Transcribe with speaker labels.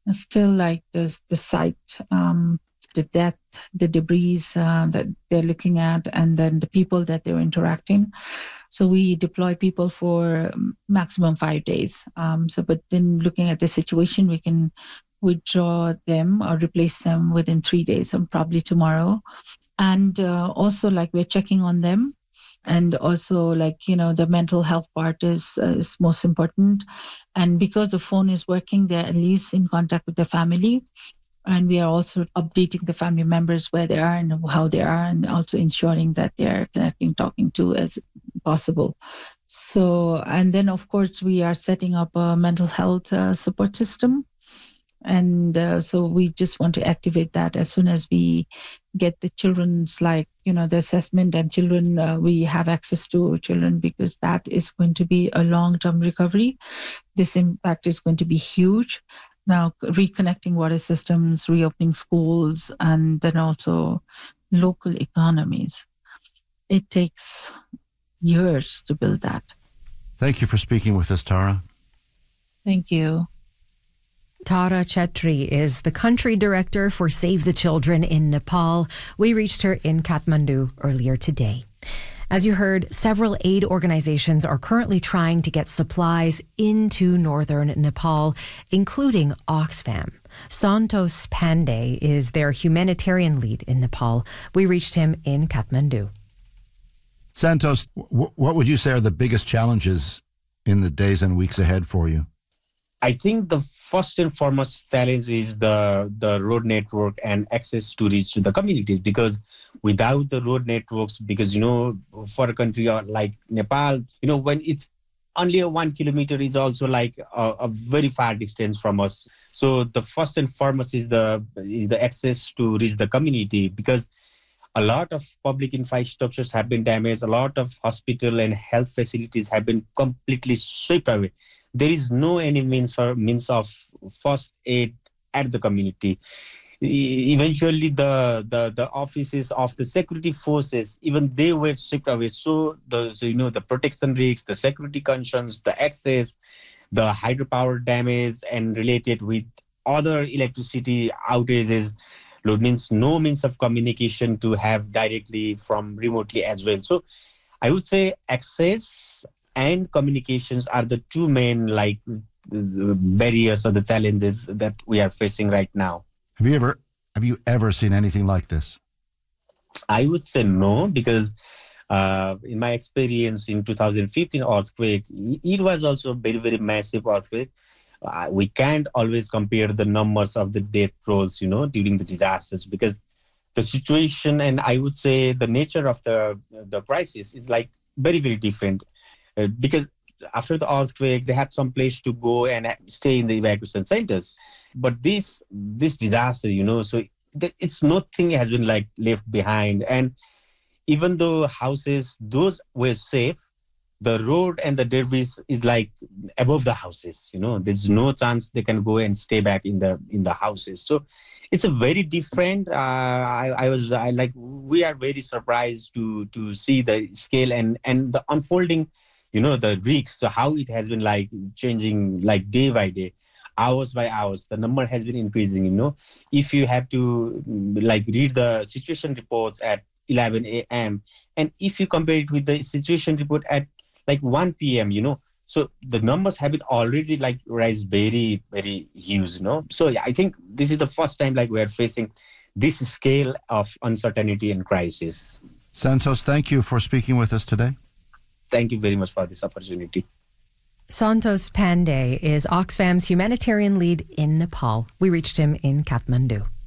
Speaker 1: still like the site, the death, the debris that they're looking at, and then the people that they're interacting. So we deploy people for maximum 5 days. But then looking at the situation, we can withdraw them or replace them within 3 days, and probably tomorrow. And also, like, we're checking on them. And also, like, the mental health part is most important. And because the phone is working, they're at least in contact with the family. And we are also updating the family members where they are and how they are, and also ensuring that they are connecting, talking to as possible. So, and then of course, we are setting up a mental health support system. And so we just want to activate that as soon as we get the children's, the assessment, and children, we have access to children, because that is going to be a long-term recovery. This impact is going to be huge. Now, reconnecting water systems, reopening schools, and then also local economies. It takes years to build that.
Speaker 2: Thank you for speaking with us, Tara.
Speaker 1: Thank you.
Speaker 3: Tara Chetri is the country director for Save the Children in Nepal. We reached her in Kathmandu earlier today. As you heard, several aid organizations are currently trying to get supplies into northern Nepal, including Oxfam. Santos Pandey is their humanitarian lead in Nepal. We reached him in Kathmandu.
Speaker 2: Santos, what would you say are the biggest challenges in the days and weeks ahead for you?
Speaker 4: I think the first and foremost challenge is the road network and access to reach to the communities, because without the road networks, because, for a country like Nepal, when it's only a 1 kilometer is also like a very far distance from us. So the first and foremost is the access to reach the community, because a lot of public infrastructures have been damaged. A lot of hospital and health facilities have been completely swept away. There is no any means of first aid at the community. Eventually, the offices of the security forces, even they were stripped away. So the protection risks, the security concerns, the access, the hydropower damage, and related with other electricity outages, means no means of communication to have directly from remotely as well. So I would say access and communications are the two main barriers or the challenges that we are facing right now.
Speaker 2: Have you ever seen anything like this?
Speaker 4: I would say no, because in my experience in 2015 earthquake, it was also a very, very massive earthquake. We can't always compare the numbers of the death tolls, during the disasters, because the situation and I would say the nature of the crisis is like very, very different. Because after the earthquake, they had some place to go and stay in the evacuation centers. But this disaster, so it's nothing has been left behind. And even though houses, those were safe, the road and the debris is above the houses. There's no chance they can go and stay back in the houses. So it's a very different. We are very surprised to see the scale and the unfolding. The risks, so how it has been changing day by day, hours by hours. The number has been increasing, If you have to read the situation reports at 11 a.m. and if you compare it with the situation report at 1 p.m., so the numbers have been already rise very, very huge, So yeah, I think this is the first time we are facing this scale of uncertainty and crisis.
Speaker 2: Santos, thank you for speaking with us today.
Speaker 4: Thank you very much for this opportunity.
Speaker 3: Santos Pandey is Oxfam's humanitarian lead in Nepal. We reached him in Kathmandu.